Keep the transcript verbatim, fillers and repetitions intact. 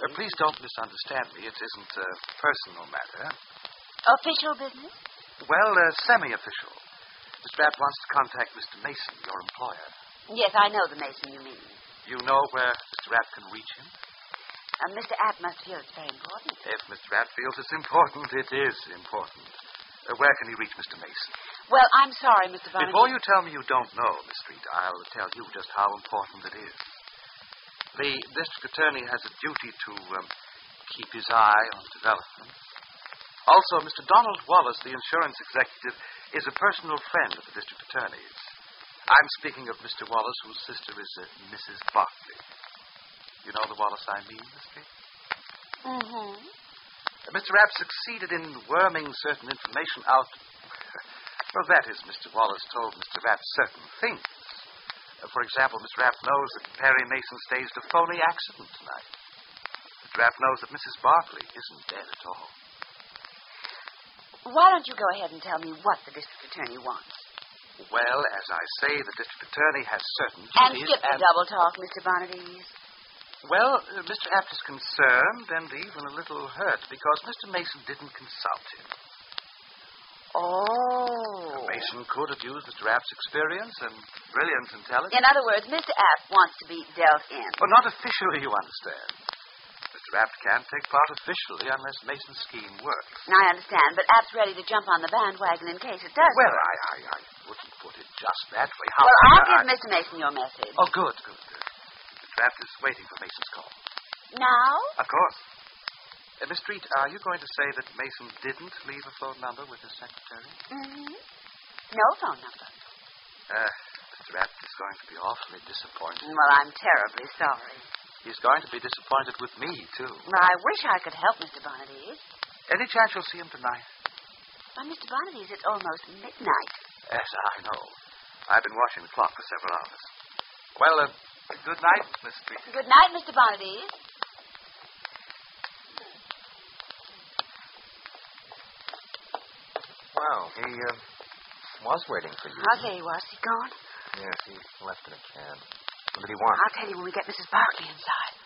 Uh, please don't misunderstand me. It isn't a personal matter. Official business? Well, uh, semi-official. Mister Rapp wants to contact Mister Mason, your employer. Yes, I know the Mason you mean. You know where Mister Rapp can reach him? Uh, Mister App must feel it's very important. If Mister Rapp feels it's important, it is important. Uh, where can he reach Mister Mason? Well, I'm sorry, Mister Barnaby. Before you tell me you don't know, Miss Street, I'll tell you just how important it is. The district attorney has a duty to um, keep his eye on developments. Also, Mister Donald Wallace, the insurance executive, is a personal friend of the district attorney's. I'm speaking of Mister Wallace, whose sister is uh, Missus Barkley. You know the Wallace I mean, Miss Street? Mm-hmm. Uh, Mister Rapp succeeded in worming certain information out. Well, that is, Mister Wallace told Mister Rapp certain things. Uh, for example, Mister Rapp knows that Perry Mason staged a phony accident tonight. Mister Rapp knows that Missus Barkley isn't dead at all. Why don't you go ahead and tell me what the district attorney wants? Well, as I say, the district attorney has certain And duties... skip the and... double talk, Mister Barnaby. Well, uh, Mister Apt is concerned and even a little hurt because Mister Mason didn't consult him. Oh. Mason could have used Mister Apt's experience and brilliant intelligence. In other words, Mister Apt wants to be dealt in. Well, not officially, you understand. Mister Apt can't take part officially unless Mason's scheme works. I understand, but Apt's ready to jump on the bandwagon in case it does. Well, I, I, I wouldn't put it just that way. How well, I'll I, give I... Mister Mason your message. Oh, good, good, good. Mister Apt is waiting for Mason's call. Now? Of course. Uh, Miss Street, are you going to say that Mason didn't leave a phone number with his secretary? Mm-hmm. No phone number. Uh, Mister Apt is going to be awfully disappointed. Well, I'm terribly sorry. He's going to be disappointed with me, too. Well, I wish I could help Mister Barnaby. Any chance you'll see him tonight? Well, Mister Barnaby, it's almost midnight. Yes, I know. I've been watching the clock for several hours. Well, uh, good night, Miss Street. Good night, Mister Barnaby. Well, he uh, was waiting for you. I'll tell you, was he gone? Yes, he left in a cab. What did he want? I'll tell you when we get Missus Barkley inside.